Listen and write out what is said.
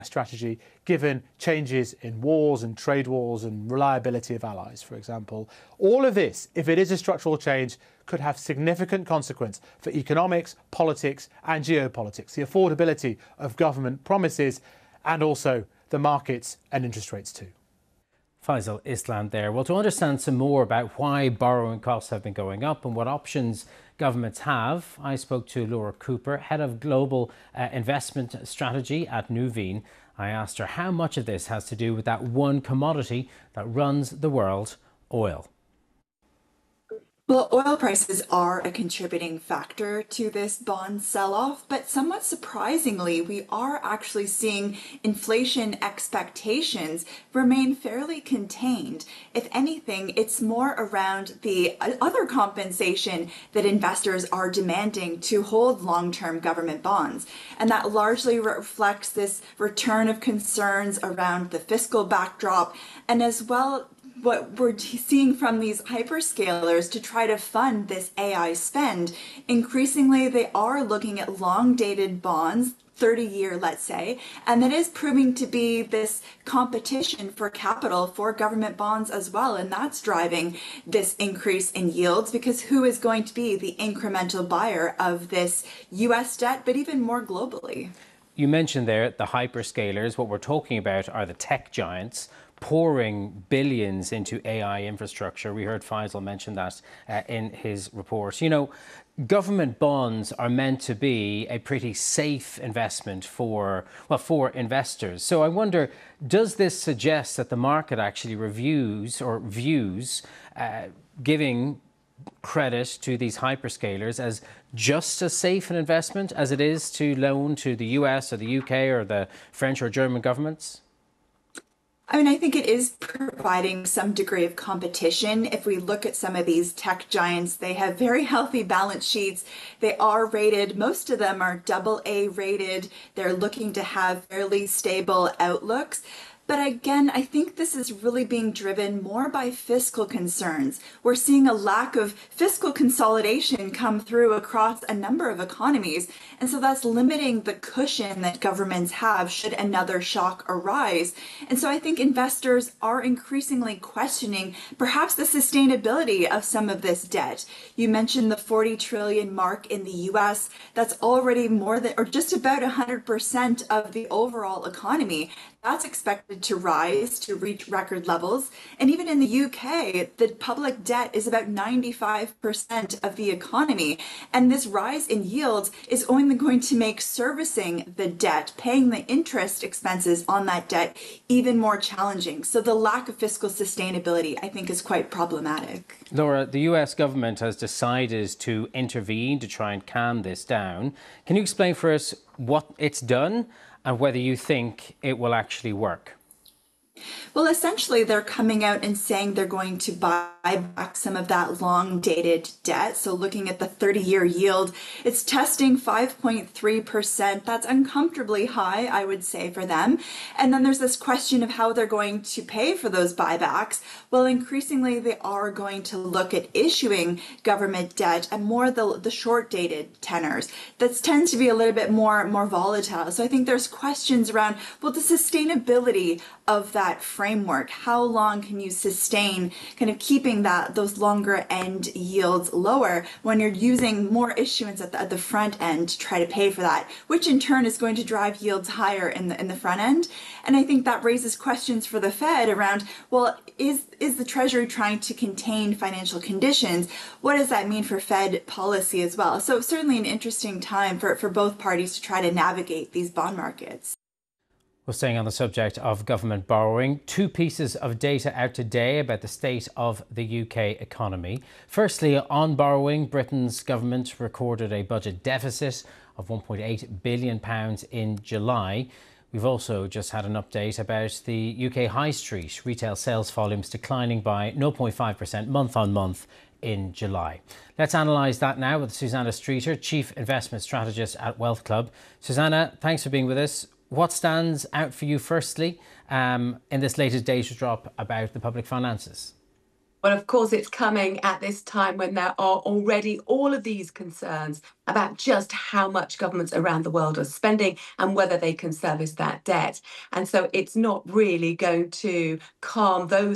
strategy given changes in wars and trade wars and reliability of allies, for example. All of this, if it is a structural change, could have significant consequence for economics, politics and geopolitics, the affordability of government promises and also the markets and interest rates too. Faisal Islam there. Well, to understand some more about why borrowing costs have been going up and what options governments have, I spoke to Laura Cooper, Head of Global Investment Strategy at Nuveen. I asked her how much of this has to do with that one commodity that runs the world, oil. Well, oil prices are a contributing factor to this bond sell-off, but somewhat surprisingly, we are actually seeing inflation expectations remain fairly contained. If anything, it's more around the other compensation that investors are demanding to hold long-term government bonds. And that largely reflects this return of concerns around the fiscal backdrop and as well what we're seeing from these hyperscalers to try to fund this AI spend. Increasingly, they are looking at long-dated bonds, 30-year, let's say, and that is proving to be this competition for capital for government bonds as well. And that's driving this increase in yields because who is going to be the incremental buyer of this US debt, but even more globally? You mentioned there the hyperscalers. What we're talking about are the tech giants pouring billions into AI infrastructure. We heard Faisal mention that in his report. You know, government bonds are meant to be a pretty safe investment for investors. So I wonder, does this suggest that the market actually reviews or views giving credit to these hyperscalers as just as safe an investment as it is to loan to the US or the UK or the French or German governments? I mean, I think it is providing some degree of competition. If we look at some of these tech giants, they have very healthy balance sheets. They are rated, most of them are AA rated. They're looking to have fairly stable outlooks. But again, I think this is really being driven more by fiscal concerns. We're seeing a lack of fiscal consolidation come through across a number of economies. And so that's limiting the cushion that governments have should another shock arise. And so I think investors are increasingly questioning perhaps the sustainability of some of this debt. You mentioned the 40 trillion mark in the US. That's already more than, or just about 100% of the overall economy. That's expected to rise to reach record levels. And even in the UK, the public debt is about 95% of the economy. And this rise in yields is only going to make servicing the debt, paying the interest expenses on that debt, even more challenging. So the lack of fiscal sustainability, I think, is quite problematic. Laura, the US government has decided to intervene to try and calm this down. Can you explain for us what it's done and whether you think it will actually work? Well, essentially, they're coming out and saying they're going to buy back some of that long-dated debt. So looking at the 30-year yield, it's testing 5.3%. That's uncomfortably high, I would say, for them. And then there's this question of how they're going to pay for those buybacks. Well, increasingly, they are going to look at issuing government debt and more the short-dated tenors. That tends to be a little bit more volatile. So I think there's questions around, well, the sustainability of that framework. How long can you sustain kind of keeping those longer end yields lower when you're using more issuance at the front end to try to pay for that, which in turn is going to drive yields higher in the front end. And I think that raises questions for the Fed around, well, is the Treasury trying to contain financial conditions? What does that mean for Fed policy as well? So certainly an interesting time for both parties to try to navigate these bond markets. Well, staying on the subject of government borrowing, two pieces of data out today about the state of the UK economy. Firstly, on borrowing, Britain's government recorded a budget deficit of £1.8 billion in July. We've also just had an update about the UK high street retail sales volumes declining by 0.5% month on month in July. Let's analyse that now with Susanna Streeter, Chief Investment Strategist at Wealth Club. Susanna, thanks for being with us. What stands out for you firstly in this latest data drop about the public finances? Well, of course, it's coming at this time when there are already all of these concerns about just how much governments around the world are spending and whether they can service that debt. And so it's not really going to calm those